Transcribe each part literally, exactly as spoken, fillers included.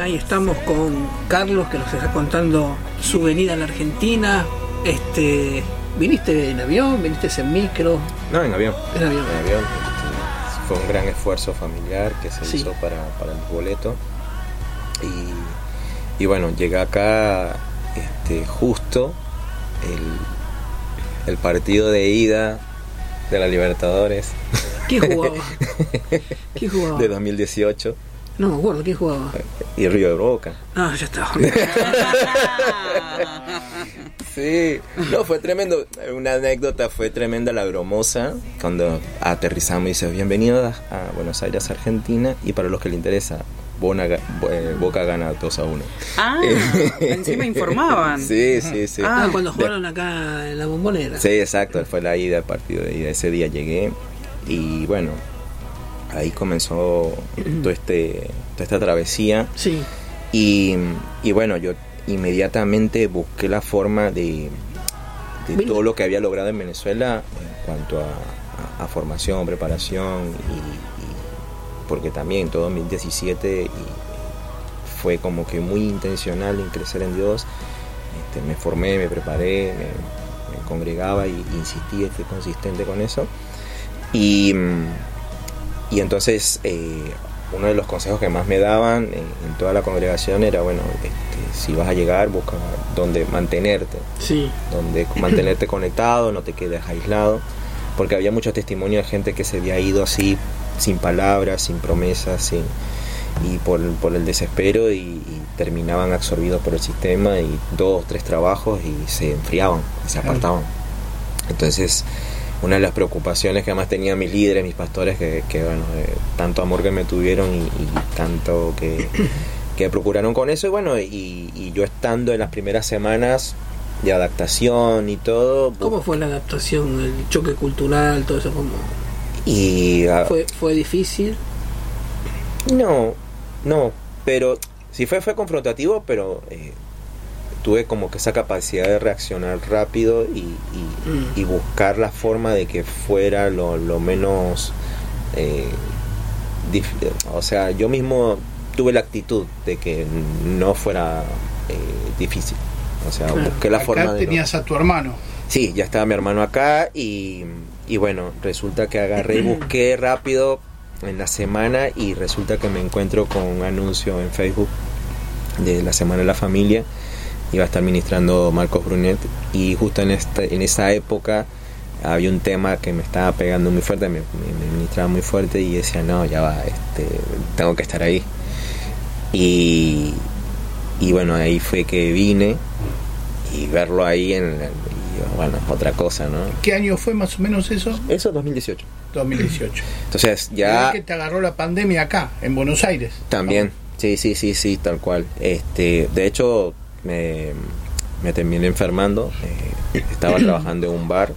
ahí estamos con Carlos, que nos está contando su venida a la Argentina. Este, ¿viniste en avión? ¿Viniste en micro? No, en avión. En avión. En avión. Este, fue un gran esfuerzo familiar que se sí. hizo para, para el boleto. Y, y bueno, llegué acá este, justo el, el partido de ida de la Libertadores. ¿Qué jugaba? ¿Qué jugaba? De dos mil dieciocho. No me acuerdo, ¿qué jugaba? Y Río de Boca. Ah, ya está. Sí, no, fue tremendo. Una anécdota, fue tremenda la bromosa. Cuando aterrizamos y dice, bienvenidos a Buenos Aires, Argentina. Y para los que les interesa, Bona, eh, Boca gana dos a uno. Ah, encima informaban. Sí, sí, sí. Ah, cuando jugaron acá en la Bombonera. Sí, exacto, fue la ida, el partido de ida. Ese día llegué y bueno, ahí comenzó todo este, toda esta travesía. Sí. Y, y bueno, yo inmediatamente busqué la forma de, de todo lo que había logrado en Venezuela en cuanto a, a, a formación, preparación y, y porque también todo dos mil diecisiete y fue como que muy intencional en crecer en Dios. Este, me formé, me preparé, me, me congregaba y, y insistí, fui consistente con eso. Y, y entonces eh, uno de los consejos que más me daban en, en toda la congregación era, bueno, este, si vas a llegar, busca donde mantenerte, sí. donde mantenerte conectado, no te quedes aislado, porque había mucho testimonio de gente que se había ido así, sin palabras, sin promesas, sin, y por, por el desespero y, y terminaban absorbidos por el sistema y dos, tres trabajos y se enfriaban, y se apartaban. Entonces, una de las preocupaciones que además tenían mis líderes, mis pastores, que, que bueno, eh, tanto amor que me tuvieron y, y tanto que, que procuraron con eso, y bueno, y, y yo estando en las primeras semanas de adaptación y todo. ¿Cómo fue la adaptación, el choque cultural, todo eso? ¿Cómo? Y, uh, ¿Fue, ¿Fue difícil? No, no, pero sí fue, fue confrontativo, pero eh, tuve como que esa capacidad de reaccionar rápido y, y, mm. y buscar la forma de que fuera lo, lo menos eh, dif- o sea, yo mismo tuve la actitud de que no fuera eh, difícil, o sea, claro. busqué la Acá forma de tenías no... a tu hermano. Sí, ya estaba mi hermano acá y, y bueno, resulta que agarré y busqué rápido en la semana y resulta que me encuentro con un anuncio en Facebook de la Semana de la Familia. Iba a estar ministrando Marcos Brunet y justo en esta, en esa época había un tema que me estaba pegando muy fuerte, me, me, me ministraba muy fuerte y decía, no, ya va, este, tengo que estar ahí. Y, y bueno, ahí fue que vine y verlo ahí en el, bueno, otra cosa, ¿no? ¿Qué año fue más o menos eso? Eso, dos mil dieciocho. dos mil dieciocho. Entonces ya... que te agarró la pandemia acá, en Buenos Aires. También, ¿no? sí, sí, sí, sí, tal cual. Este, de hecho, me, me terminé enfermando. Eh, estaba trabajando en un bar.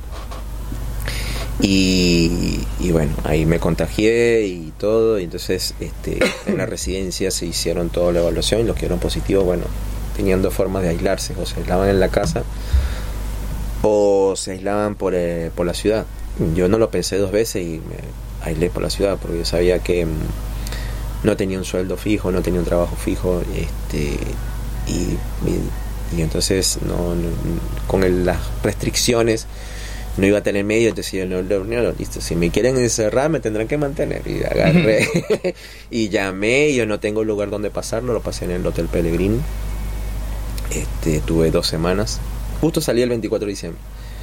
Y, y bueno, ahí me contagié y todo. Y entonces este, en la residencia se hicieron toda la evaluación y los que dieron positivos, bueno, tenían dos formas de aislarse. O se aislaban en la casa o se aislaban por, eh, por la ciudad. Yo no lo pensé dos veces y me aislé por la ciudad porque yo sabía que mmm, no tenía un sueldo fijo, no tenía un trabajo fijo, este y, y, y entonces no, no con el, las restricciones no iba a tener medio, entonces yo no, no, no, listo, si me quieren encerrar me tendrán que mantener, y agarré y llamé, y yo no tengo lugar donde pasarlo, lo pasé en el Hotel Pellegrini. Este, tuve dos semanas, justo salí el veinticuatro de diciembre.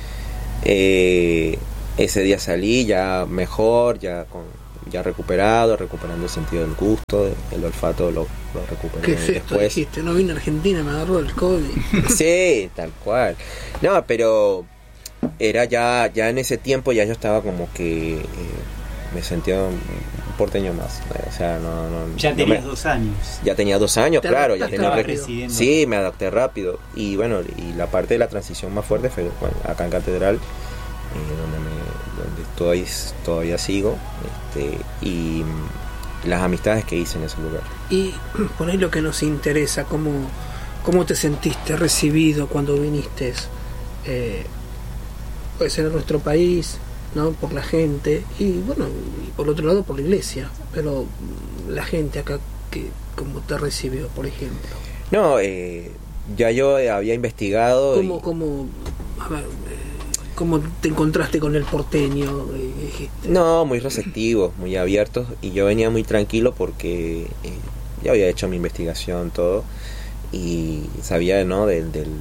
Eh, ese día salí ya mejor, ya con ya recuperado, recuperando el sentido del gusto, el olfato lo, lo recuperé. ¿Qué es esto? Después. Dijiste, no vine a Argentina, me agarró el COVID. Sí, tal cual. No, pero era ya, ya en ese tiempo ya yo estaba como que eh, me sentía un porteño más. O sea, no, no. Ya no tenías me, dos años. Ya tenía dos años, claro, ya tenía rec- sí, me adapté rápido. Y bueno, y la parte de la transición más fuerte fue bueno, acá en Catedral, eh, donde me donde todavía, todavía sigo, este, y las amistades que hice en ese lugar. Y por ahí lo que nos interesa, ¿cómo, cómo te sentiste recibido cuando viniste? Eh, puede ser en nuestro país, ¿no? Por la gente, y bueno, y por otro lado por la iglesia, pero la gente acá, que cómo te recibió, por ejemplo? No, eh, ya yo había investigado. ¿Cómo, y... cómo, a ver, eh, ¿cómo te encontraste con el porteño? Eh, dijiste? No, muy receptivos, muy abiertos, y yo venía muy tranquilo porque eh, ya había hecho mi investigación, todo, y sabía, ¿no?, del, del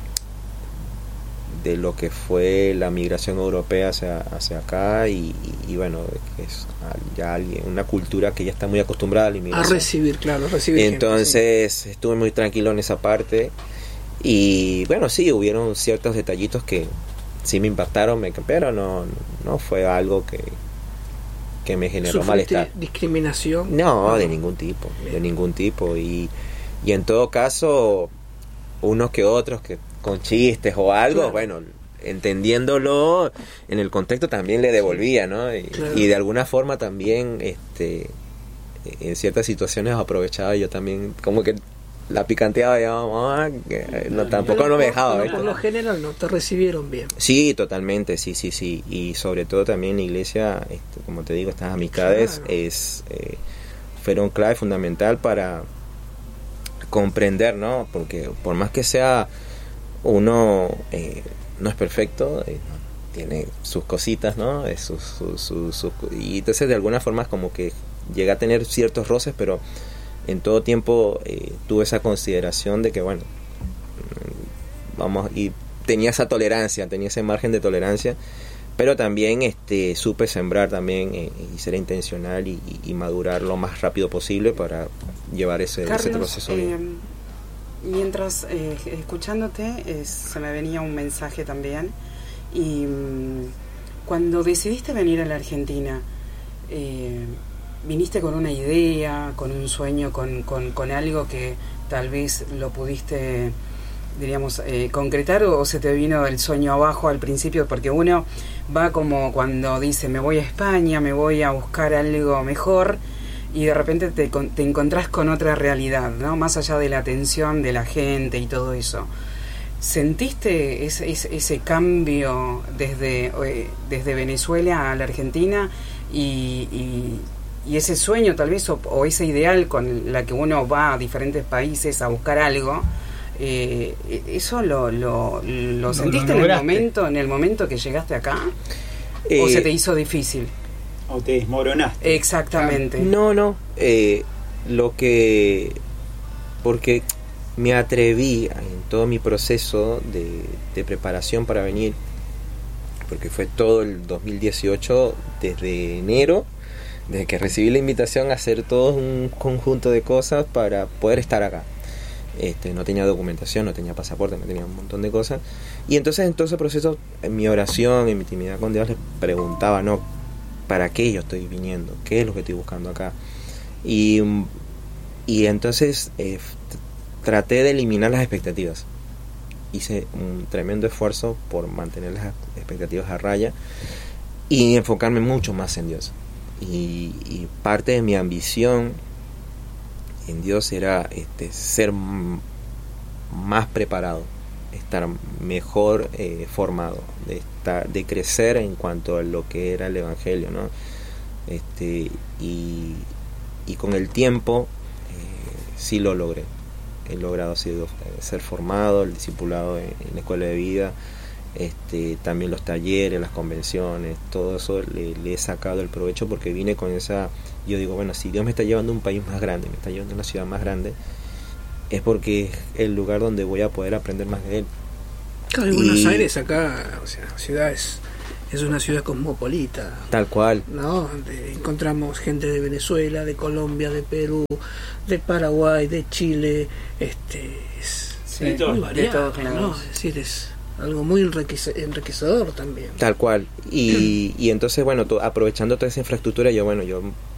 de lo que fue la migración europea hacia, hacia acá, y, y, y bueno, que es ya alguien, una cultura que ya está muy acostumbrada a la inmigración. A recibir, claro, recibir. Entonces gente, sí. Estuve muy tranquilo en esa parte, y bueno, sí, hubieron ciertos detallitos que sí me impactaron, me, pero no, no fue algo que, que me generó malestar. ¿Discriminación? No, no, de ningún tipo, Bien. de ningún tipo, y, y en todo caso, unos que otros que con chistes o algo, claro. Bueno, entendiéndolo en el contexto también le devolvía, ¿no? Y, claro. y de alguna forma también, este, en ciertas situaciones aprovechaba yo también, como que la picanteaba, y ah, que no, tampoco pero no me por, dejaba. pero ¿viste? por lo general no, te recibieron bien. Sí, totalmente, sí, sí, sí, y sobre todo también la iglesia, este, como te digo, estas amistades Claro. es eh, fueron clave, fundamental para comprender, ¿no? Porque por más que sea uno eh, no es perfecto, eh, tiene sus cositas, ¿no? Es sus, sus, sus, sus, y entonces de alguna forma es como que llega a tener ciertos roces, pero en todo tiempo eh, tuve esa consideración de que bueno, vamos, y tenía esa tolerancia, tenía ese margen de tolerancia, pero también este supe sembrar también eh, y ser intencional y, y, y madurar lo más rápido posible para llevar ese, Carlos, ese proceso bien. Eh, mientras eh, escuchándote eh, se me venía un mensaje también, y mmm, cuando decidiste venir a la Argentina, eh, viniste con una idea, con un sueño, con, con, con algo que tal vez lo pudiste, diríamos, eh, concretar, o se te vino el sueño abajo al principio, porque uno va como cuando dice me voy a España, me voy a buscar algo mejor, y de repente te, te encontrás con otra realidad, ¿no? Más allá de la atención de la gente y todo eso. ¿Sentiste ese, ese, ese cambio desde, eh, desde Venezuela a la Argentina, y, y, y ese sueño tal vez, o, o ese ideal con la que uno va a diferentes países a buscar algo? Eh, ¿Eso lo, lo, lo sentiste lo en el momento en el momento que llegaste acá? Eh, ¿O se te hizo difícil? O te desmoronaste. Exactamente. No, no. Eh, lo que... Porque me atreví en todo mi proceso de, de preparación para venir, porque fue todo el dos mil dieciocho, desde enero, desde que recibí la invitación, a hacer todo un conjunto de cosas para poder estar acá. Este, no tenía documentación, no tenía pasaporte, no tenía un montón de cosas. Y entonces en todo ese proceso, en mi oración, en mi intimidad con Dios, le preguntaba, ¿no? ¿Para qué yo estoy viniendo? ¿Qué es lo que estoy buscando acá? Y, y entonces eh, traté de eliminar las expectativas. Hice un tremendo esfuerzo por mantener las expectativas a raya y enfocarme mucho más en Dios. Y, y parte de mi ambición en Dios era este, ser m- más preparado, estar mejor eh, formado, de, estar, de crecer en cuanto a lo que era el Evangelio, ¿no? Este, y, y con el tiempo eh, sí lo logré. He logrado sido, eh, ser formado, el discipulado en, en la escuela de vida, este, también los talleres, las convenciones, todo eso le, le he sacado el provecho, porque vine con esa... Yo digo, bueno, si Dios me está llevando a un país más grande, me está llevando a una ciudad más grande, es porque es el lugar donde voy a poder aprender más de Él. Claro, en Y- Buenos Aires acá, o sea, la ciudad es, es una ciudad cosmopolita, Tal cual. ¿no? De- encontramos gente de Venezuela, de Colombia, de Perú, de Paraguay, de Chile, este es, Sí, es de muy todos- de variado, todos lados. ¿no? Es decir, es algo muy enriquece- enriquecedor también. Tal cual. Y, y entonces, bueno, to- aprovechando toda esa infraestructura, yo, bueno, yo